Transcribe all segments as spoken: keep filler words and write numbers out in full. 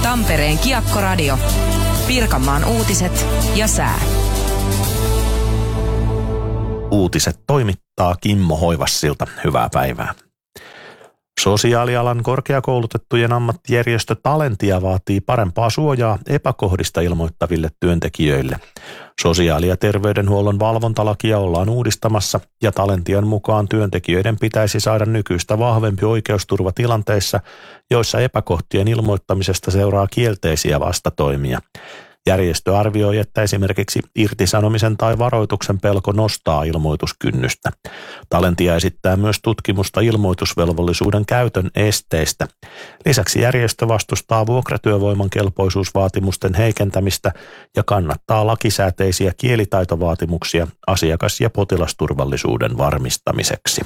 Tampereen Kiekkoradio. Pirkanmaan uutiset ja sää. Uutiset toimittaa Kimmo Hoivassilta. Hyvää päivää. Sosiaalialan korkeakoulutettujen ammattijärjestö Talentia vaatii parempaa suojaa epäkohdista ilmoittaville työntekijöille. Sosiaali- ja terveydenhuollon valvontalakia ollaan uudistamassa ja Talentian mukaan työntekijöiden pitäisi saada nykyistä vahvempi oikeusturva tilanteissa, joissa epäkohtien ilmoittamisesta seuraa kielteisiä vastatoimia. Järjestö arvioi, että esimerkiksi irtisanomisen tai varoituksen pelko nostaa ilmoituskynnystä. Talentia esittää myös tutkimusta ilmoitusvelvollisuuden käytön esteistä. Lisäksi järjestö vastustaa vuokratyövoiman kelpoisuusvaatimusten heikentämistä ja kannattaa lakisääteisiä kielitaitovaatimuksia asiakas- ja potilasturvallisuuden varmistamiseksi.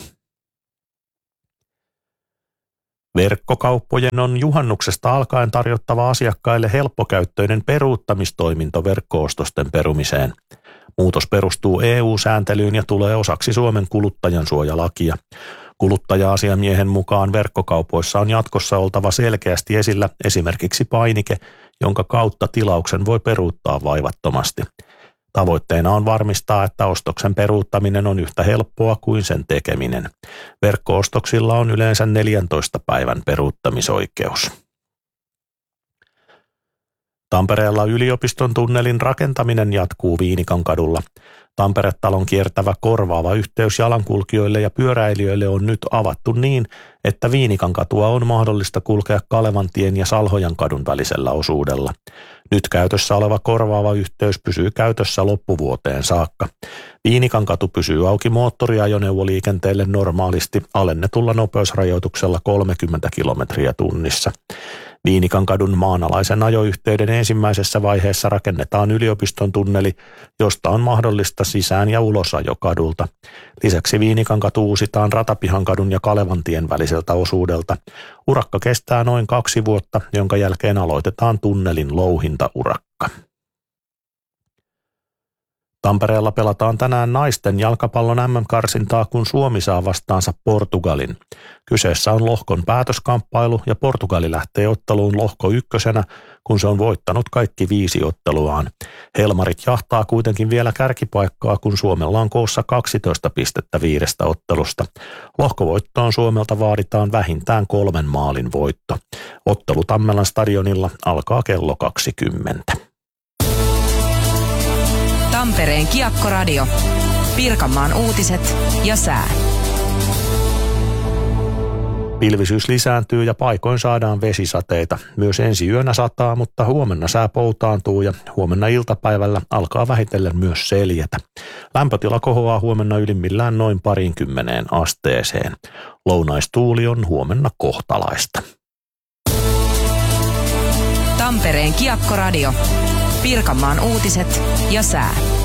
Verkkokauppojen on juhannuksesta alkaen tarjottava asiakkaille helppokäyttöinen peruuttamistoiminto verkko-ostosten perumiseen. Muutos perustuu E U-sääntelyyn ja tulee osaksi Suomen kuluttajansuojalakia. Kuluttaja-asiamiehen mukaan verkkokaupoissa on jatkossa oltava selkeästi esillä esimerkiksi painike, jonka kautta tilauksen voi peruuttaa vaivattomasti. Tavoitteena on varmistaa, että ostoksen peruuttaminen on yhtä helppoa kuin sen tekeminen. Verkko-ostoksilla on yleensä neljäntoista päivän peruuttamisoikeus. Tampereella yliopiston tunnelin rakentaminen jatkuu Viinikankadulla. Tampere-talon kiertävä korvaava yhteys jalankulkijoille ja pyöräilijöille on nyt avattu niin, että Viinikankatua on mahdollista kulkea Kalevantien ja Salhojankadun välisellä osuudella. Nyt käytössä oleva korvaava yhteys pysyy käytössä loppuvuoteen saakka. Viinikankatu pysyy auki moottoriajoneuvoliikenteelle normaalisti alennetulla nopeusrajoituksella kolmekymmentä kilometriä tunnissa. Viinikankadun maanalaisen ajoyhteyden ensimmäisessä vaiheessa rakennetaan yliopiston tunneli, josta on mahdollista sisään- ja ulosajo kadulta. Lisäksi Viinikankatu uusitaan Ratapihankadun ja Kalevantien väliseltä osuudelta. Urakka kestää noin kaksi vuotta, jonka jälkeen aloitetaan tunnelin louhintaurakka. Tampereella pelataan tänään naisten jalkapallon M M-karsintaa, kun Suomi saa vastaansa Portugalin. Kyseessä on lohkon päätöskamppailu ja Portugali lähtee otteluun lohko ykkösenä, kun se on voittanut kaikki viisi otteluaan. Helmarit jahtaa kuitenkin vielä kärkipaikkaa, kun Suomella on koossa kaksitoista pistettä viidestä ottelusta. Lohkovoittoon Suomelta vaaditaan vähintään kolmen maalin voitto. Ottelu Tammelan stadionilla alkaa kello kaksikymmentä. Tampereen Kiekkoradio. Pirkanmaan uutiset ja sää. Pilvisyys lisääntyy ja paikoin saadaan vesisateita. Myös ensi yönä sataa, mutta huomenna sää poutaantuu ja huomenna iltapäivällä alkaa vähitellen myös seljetä. Lämpötila kohoaa huomenna ylimmillään noin parinkymmeneen asteeseen. Lounaistuuli on huomenna kohtalaista. Tampereen Kiekkoradio. Pirkanmaan uutiset ja sää.